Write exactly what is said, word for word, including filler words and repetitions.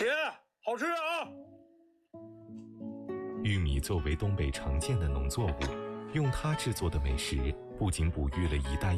姐，好吃啊！ 玉米作为东北常见的农作物，用它制作的美食不仅哺育了一代